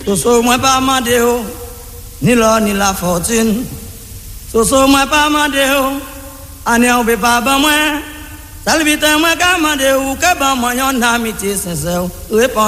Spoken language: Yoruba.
Soso moi pas mandé oh, ni l'or ni la fortune. Soso moi pas mandé oh, ane on peut pas ban moi. Salvite moi ka mandé ou que ban moi yon amitié sincère. Répond